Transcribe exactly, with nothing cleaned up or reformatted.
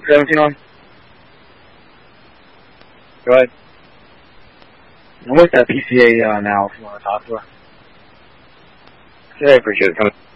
seventeen on? Go ahead. I'm with that P C A uh, now if you want to talk to her. Yeah, I appreciate it. Coming.